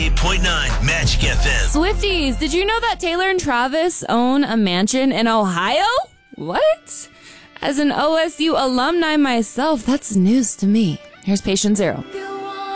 8.9 Magic FM. Swifties, did you know that Taylor and Travis own a mansion in Ohio? What? As an OSU alumni myself, that's news to me. Here's patient zero.